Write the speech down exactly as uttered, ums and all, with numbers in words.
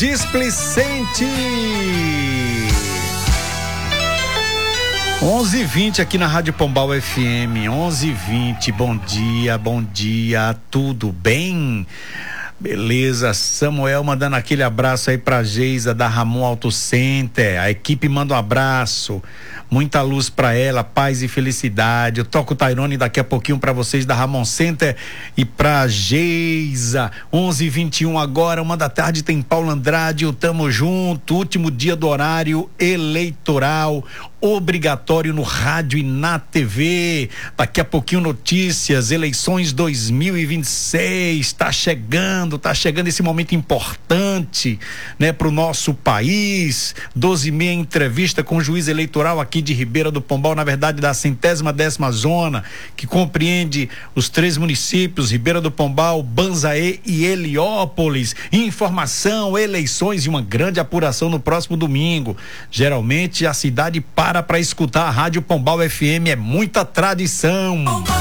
Displicente. onze e vinte aqui na Rádio Pombal F M, onze e vinte, bom dia, bom dia, tudo bem? Beleza, Samuel mandando aquele abraço aí pra Geisa da Ramon Auto Center, a equipe manda um abraço, muita luz pra ela, paz e felicidade. Eu toco o Tairone daqui a pouquinho pra vocês da Ramon Center e pra Geisa. Onze e vinte e um agora, uma da tarde, tem Paulo Andrade, o Tamo Junto, último dia do horário eleitoral obrigatório no rádio e na T V. Daqui a pouquinho notícias, eleições dois mil e vinte e seis, tá chegando, tá chegando esse momento importante, né, pro nosso país. doze e meia, entrevista com o juiz eleitoral aqui de Ribeira do Pombal, na verdade da centésima décima zona, que compreende os três municípios, Ribeira do Pombal, Banzaê e Heliópolis. Informação, eleições e uma grande apuração no próximo domingo. Geralmente a cidade para para escutar a Rádio Pombal F M, é muita tradição.